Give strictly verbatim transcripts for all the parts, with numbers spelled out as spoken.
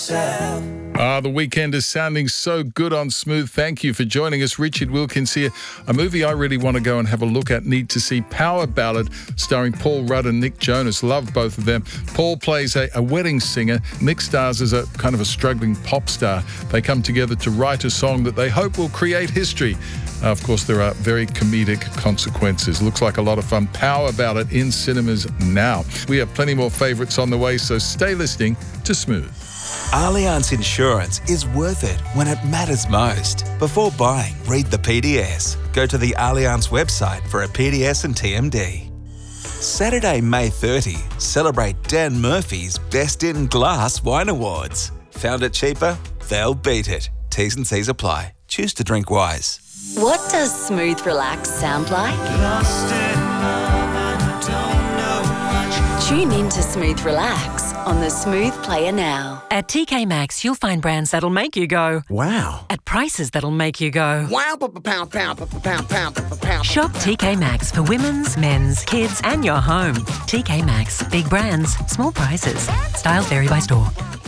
yourself. Ah, the weekend is sounding so good on Smooth. Thank you for joining us. Richard Wilkins here. A movie I really want to go and have a look at, need to see, Power Ballad, starring Paul Rudd and Nick Jonas. Love both of them. Paul plays a, a wedding singer. Nick stars as a kind of a struggling pop star. They come together to write a song that they hope will create history. Uh, of course, there are very comedic consequences. Looks like a lot of fun. Power Ballad in cinemas now. We have plenty more favourites on the way, so stay listening to Smooth. Allianz Insurance is worth it when it matters most. Before buying, read the P D S. Go to the Allianz website for a P D S and T M D. Saturday, May thirtieth, celebrate Dan Murphy's Best in Glass Wine Awards. Found it cheaper? They'll beat it. T's and C's apply. Choose to drink wise. What does Smooth Relax sound like? Lost in love and don't know much. Tune in to Smooth Relax on the Smooth Player now. At T K Maxx, you'll find brands that'll make you go, wow. At prices that'll make you go, Wow, pound, pound, pound, pound, pound, pound. Shop T K Maxx for women's, men's, kids and your home. T K Maxx. Big brands, small prices. Styles vary by store.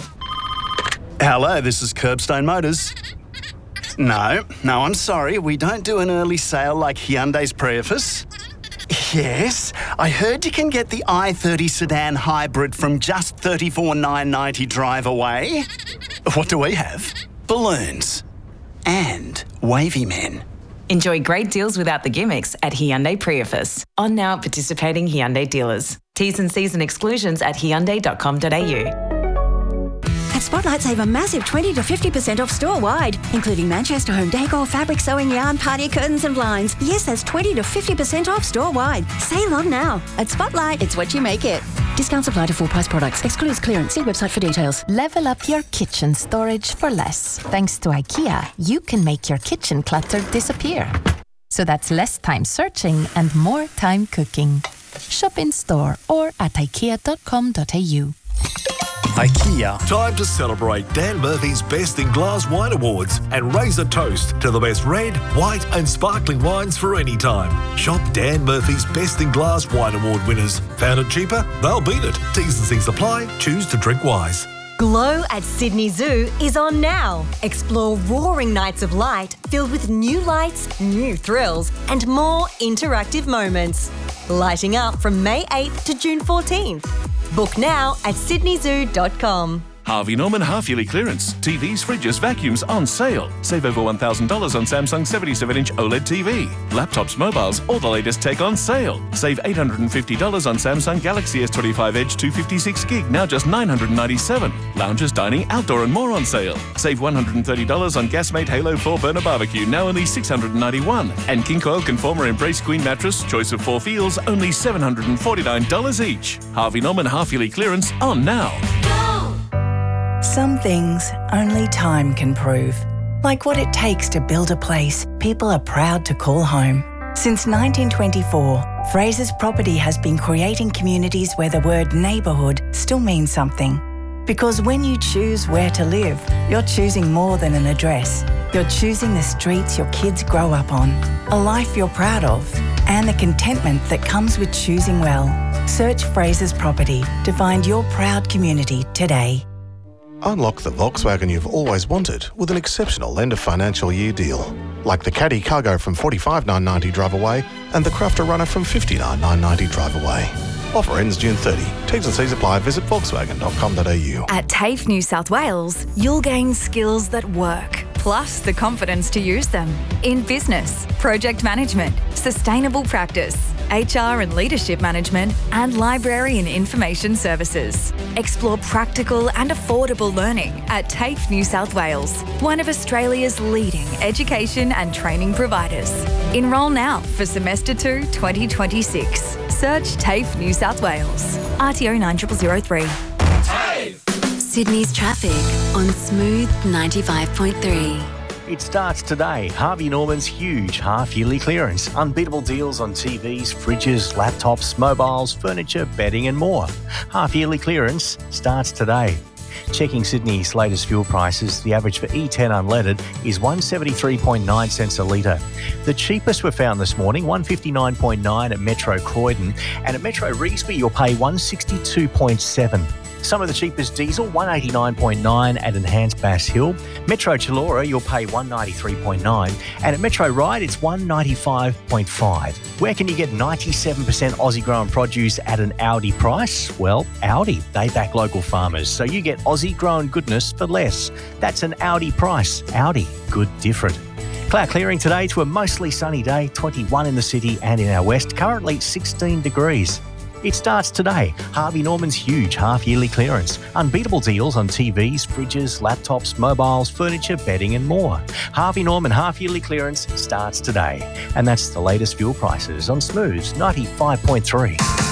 Hello, this is Curbstone Motors. No, no, I'm sorry. We don't do an early sale like Hyundai's Prius. Yes, I heard you can get the i thirty sedan hybrid from just thirty-four thousand nine hundred ninety drive away. What do we have? Balloons. And wavy men. Enjoy great deals without the gimmicks at Hyundai Prius. On now at participating Hyundai dealers. T's and C's and exclusions at hyundai dot com dot a u. At Spotlight, save a massive twenty to fifty percent off store-wide, including Manchester home decor, fabric, sewing, yarn, party curtains and blinds. Yes, that's twenty to fifty percent off store-wide. Save on now. At Spotlight, it's what you make it. Discounts apply to full-price products. Excludes clearance. See website for details. Level up your kitchen storage for less. Thanks to IKEA, you can make your kitchen clutter disappear. So that's less time searching and more time cooking. Shop in store or at ikea dot com dot a u. IKEA. Time to celebrate Dan Murphy's Best in Glass Wine Awards and raise a toast to the best red, white and sparkling wines for any time. Shop Dan Murphy's Best in Glass Wine Award winners. Found it cheaper? They'll beat it. T's and C's apply. Choose to drink wise. Glow at Sydney Zoo is on now. Explore roaring nights of light filled with new lights, new thrills and more interactive moments. Lighting up from May eighth to June fourteenth. Book now at sydney zoo dot com. Harvey Norman half-yearly clearance. T Vs, fridges, vacuums on sale. Save over one thousand dollars on Samsung seventy-seven inch OLED T V. Laptops, mobiles, all the latest tech on sale. Save eight hundred fifty dollars on Samsung Galaxy S twenty-five Edge two fifty-six gig, now just nine hundred ninety-seven dollars. Lounges, dining, outdoor and more on sale. Save one hundred thirty dollars on Gasmate Halo four burner barbecue, now only six hundred ninety-one dollars. And King Coil Conformer Embrace Queen mattress, choice of four feels, only seven hundred forty-nine dollars each. Harvey Norman half-yearly clearance on now. Some things only time can prove. Like what it takes to build a place people are proud to call home. Since nineteen twenty-four, Fraser's Property has been creating communities where the word neighbourhood still means something. Because when you choose where to live, you're choosing more than an address. You're choosing the streets your kids grow up on, a life you're proud of, and the contentment that comes with choosing well. Search Fraser's Property to find your proud community today. Unlock the Volkswagen you've always wanted with an exceptional end of financial year deal. Like the Caddy Cargo from forty-five thousand nine hundred ninety drive away and the Crafter Runner from fifty-nine thousand nine hundred ninety drive away. Offer ends June thirtieth. T's and C's apply. Visit volkswagen dot com dot a u. At TAFE New South Wales, you'll gain skills that work, plus the confidence to use them in business, project management, sustainable practice, H R and leadership management, and library and information services. Explore practical and affordable learning at TAFE New South Wales, one of Australia's leading education and training providers. Enrol now for semester two twenty twenty-six. Search TAFE New South Wales. R T O nine zero zero zero three. Sydney's traffic on Smooth ninety-five point three. It starts today. Harvey Norman's huge half-yearly clearance. Unbeatable deals on T Vs, fridges, laptops, mobiles, furniture, bedding and more. Half-yearly clearance starts today. Checking Sydney's latest fuel prices, the average for E ten unleaded is one dollar seventy-three point nine cents a litre. The cheapest were found this morning, one dollar fifty-nine point nine at Metro Croydon, and at Metro Revesby you'll pay one dollar sixty-two point seven. Some of the cheapest diesel, one eighty-nine point nine at Enhanced Bass Hill. Metro Chilora, you'll pay one ninety-three point nine. And at Metro Ride, it's one ninety-five point five. Where can you get ninety-seven percent Aussie-grown produce at an Audi price? Well, Audi, they back local farmers, so you get Aussie-grown goodness for less. That's an Audi price. Audi, good different. Cloud clearing today to a mostly sunny day, twenty-one in the city and in our west, currently sixteen degrees. It starts today. Harvey Norman's huge half-yearly clearance. Unbeatable deals on T Vs, fridges, laptops, mobiles, furniture, bedding and more. Harvey Norman half-yearly clearance starts today. And that's the latest fuel prices on Smooth's ninety-five point three.